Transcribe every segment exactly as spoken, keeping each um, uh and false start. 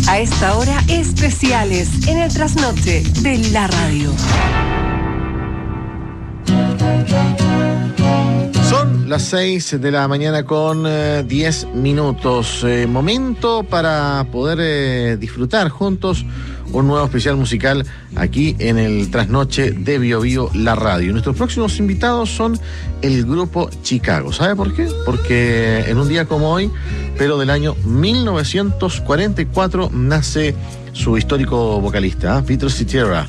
A esta hora, especiales en el trasnoche de la radio. Son las seis de la mañana con eh, diez minutos. Eh, momento para poder eh, disfrutar juntos un nuevo especial musical aquí en el trasnoche de Bio Bio, la radio. Nuestros próximos invitados son el grupo Chicago. ¿Sabe por qué? Porque en un día como hoy, pero del año mil novecientos cuarenta y cuatro, nace su histórico vocalista, ¿eh? Peter Cetera.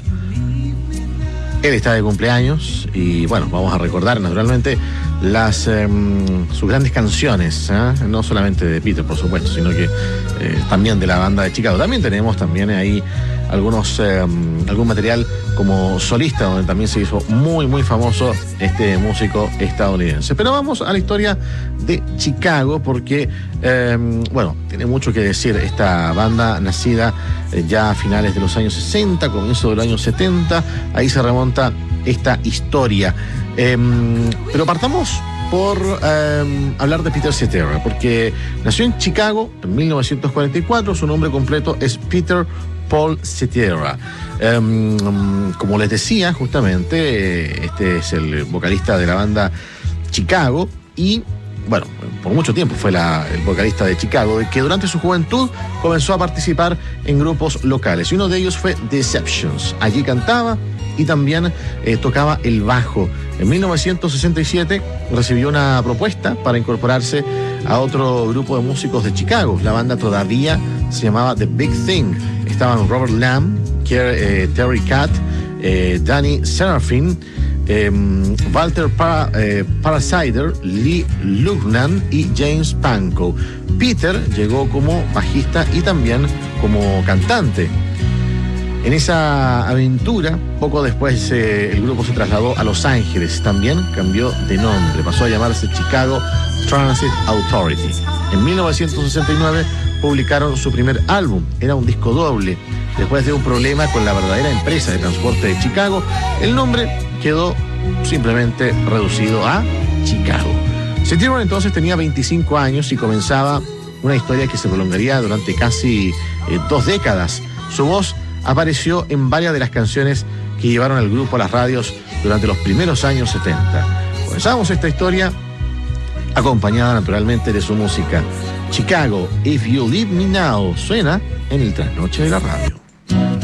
Él está de cumpleaños y bueno, vamos a recordar naturalmente las eh, sus grandes canciones, ¿eh? No solamente de Peter, por supuesto, sino que eh, también de la banda de Chicago. También tenemos también ahí algunos eh, algún material como solista, donde también se hizo muy muy famoso este músico estadounidense. Pero vamos a la historia de Chicago porque eh, bueno, tiene mucho que decir esta banda nacida eh, ya a finales de los años sesenta, comienzo de los años setenta. Ahí se remonta esta historia. Eh, pero partamos por eh, hablar de Peter Cetera, porque nació en Chicago en mil novecientos cuarenta y cuatro. Su nombre completo es Peter Paul Cetera. Eh, como les decía, justamente, este es el vocalista de la banda Chicago y, bueno, por mucho tiempo fue la, el vocalista de Chicago, que durante su juventud comenzó a participar en grupos locales. Y uno de ellos fue Deceptions. Allí cantaba y también eh, tocaba el bajo. En mil novecientos sesenta y siete recibió una propuesta para incorporarse a otro grupo de músicos de Chicago. La banda todavía se llamaba The Big Thing. Estaban Robert Lamb, eh, Terry Kath, eh, Danny Serafin, eh, Walter Para, eh, Parasider, Lee Lugnan y James Pankow. Peter llegó como bajista y también como cantante. En esa aventura, poco después eh, el grupo se trasladó a Los Ángeles. También cambió de nombre, pasó a llamarse Chicago Transit Authority. En mil novecientos sesenta y nueve publicaron su primer álbum, era un disco doble. Después de un problema con la verdadera empresa de transporte de Chicago, el nombre quedó simplemente reducido a Chicago. Cetera entonces tenía veinticinco años y comenzaba una historia que se prolongaría durante casi eh, dos décadas. Su voz apareció en varias de las canciones que llevaron al grupo a las radios durante los primeros años setenta. Comenzamos esta historia acompañada naturalmente de su música. Chicago, If You Leave Me Now, suena en el trasnoche de la radio.